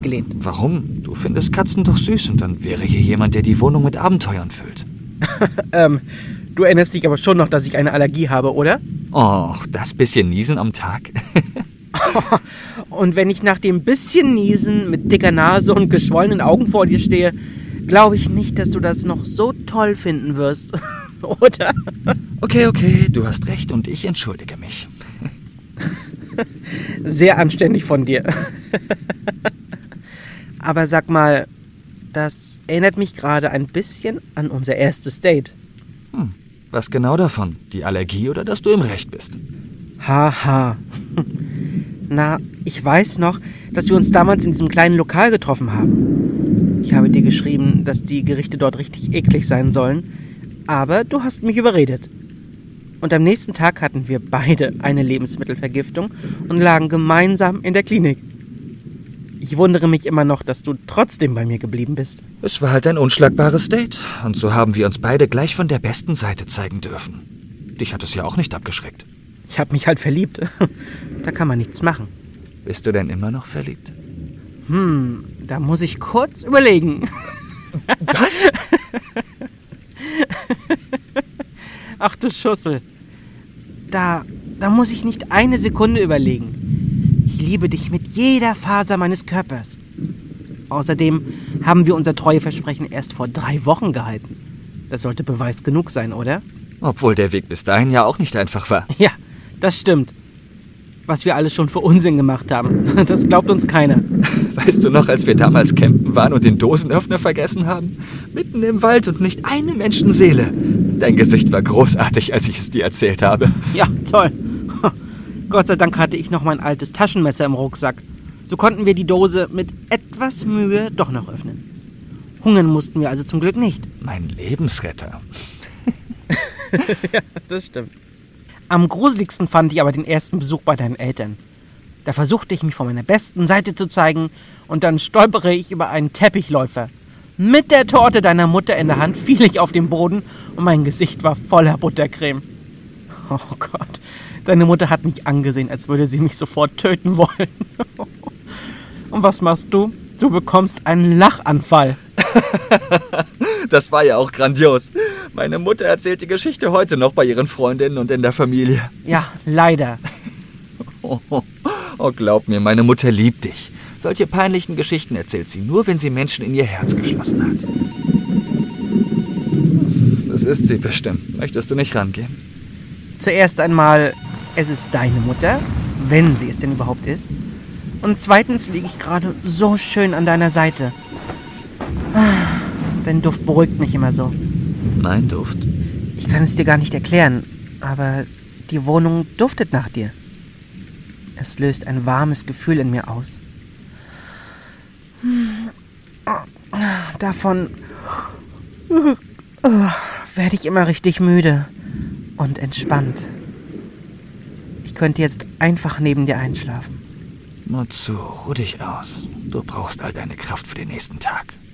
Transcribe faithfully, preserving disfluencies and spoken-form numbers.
gelehnt. Warum? Du findest Katzen doch süß und dann wäre hier jemand, der die Wohnung mit Abenteuern füllt. ähm, du erinnerst dich aber schon noch, dass ich eine Allergie habe, oder? Och, das bisschen Niesen am Tag. Und wenn ich nach dem bisschen Niesen mit dicker Nase und geschwollenen Augen vor dir stehe, glaube ich nicht, dass du das noch so toll finden wirst, oder? Okay, okay, du hast recht und ich entschuldige mich. Sehr anständig von dir. Aber sag mal, das erinnert mich gerade ein bisschen an unser erstes Date. Hm, was genau davon? Die Allergie oder dass du im Recht bist? Haha. Na, ich weiß noch, dass wir uns damals in diesem kleinen Lokal getroffen haben. Ich habe dir geschrieben, dass die Gerichte dort richtig eklig sein sollen, aber du hast mich überredet. Und am nächsten Tag hatten wir beide eine Lebensmittelvergiftung und lagen gemeinsam in der Klinik. Ich wundere mich immer noch, dass du trotzdem bei mir geblieben bist. Es war halt ein unschlagbares Date. Und so haben wir uns beide gleich von der besten Seite zeigen dürfen. Dich hat es ja auch nicht abgeschreckt. Ich habe mich halt verliebt. Da kann man nichts machen. Bist du denn immer noch verliebt? Hm, da muss ich kurz überlegen. Was? Ach du Schussel. Da, da muss ich nicht eine Sekunde überlegen. Ich liebe dich mit jeder Faser meines Körpers. Außerdem haben wir unser Treueversprechen erst vor drei Wochen gehalten. Das sollte Beweis genug sein, oder? Obwohl der Weg bis dahin ja auch nicht einfach war. Ja, das stimmt. Was wir alles schon für Unsinn gemacht haben. Das glaubt uns keiner. Weißt du noch, als wir damals campen waren und den Dosenöffner vergessen haben? Mitten im Wald und nicht eine Menschenseele. Dein Gesicht war großartig, als ich es dir erzählt habe. Ja, toll. Gott sei Dank hatte ich noch mein altes Taschenmesser im Rucksack. So konnten wir die Dose mit etwas Mühe doch noch öffnen. Hungern mussten wir also zum Glück nicht. Mein Lebensretter. Ja, das stimmt. Am gruseligsten fand ich aber den ersten Besuch bei deinen Eltern. Da versuchte ich mich von meiner besten Seite zu zeigen und dann stolpere ich über einen Teppichläufer. Mit der Torte deiner Mutter in der Hand fiel ich auf den Boden und mein Gesicht war voller Buttercreme. Oh Gott, deine Mutter hat mich angesehen, als würde sie mich sofort töten wollen. Und was machst du? Du bekommst einen Lachanfall. Das war ja auch grandios. Meine Mutter erzählt die Geschichte heute noch bei ihren Freundinnen und in der Familie. Ja, leider. Oh, oh, oh, glaub mir, meine Mutter liebt dich. Solche peinlichen Geschichten erzählt sie nur, wenn sie Menschen in ihr Herz geschlossen hat. Das ist sie bestimmt. Möchtest du nicht rangehen? Zuerst einmal, es ist deine Mutter, wenn sie es denn überhaupt ist. Und zweitens liege ich gerade so schön an deiner Seite. Dein Duft beruhigt mich immer so. Mein Duft? Ich kann es dir gar nicht erklären, aber die Wohnung duftet nach dir. Es löst ein warmes Gefühl in mir aus. Davon werde ich immer richtig müde und entspannt. Ich könnte jetzt einfach neben dir einschlafen. Nur zu, ruh dich aus. Du brauchst all deine Kraft für den nächsten Tag.